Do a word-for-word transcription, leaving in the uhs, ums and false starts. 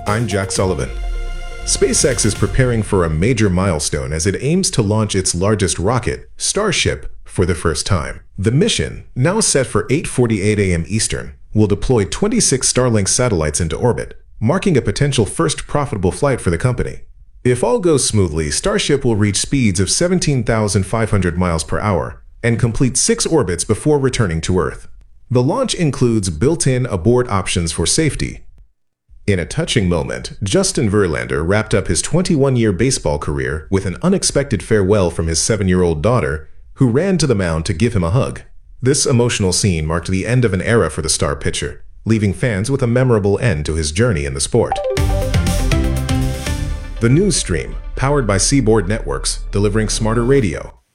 I'm Jack Sullivan. SpaceX is preparing for a major milestone as it aims to launch its largest rocket, Starship, for the first time. The mission, now set for eight forty-eight a m Eastern, will deploy twenty-six Starlink satellites into orbit, marking a potential first profitable flight for the company. If all goes smoothly, Starship will reach speeds of seventeen thousand five hundred miles per hour and complete six orbits before returning to Earth. The launch includes built-in abort options for safety. In a touching moment, Justin Verlander wrapped up his twenty-one-year baseball career with an unexpected farewell from his seven-year-old daughter, who ran to the mound to give him a hug. This emotional scene marked the end of an era for the star pitcher, leaving fans with a memorable end to his journey in the sport. The news stream, powered by Seaboard Networks, delivering smarter radio.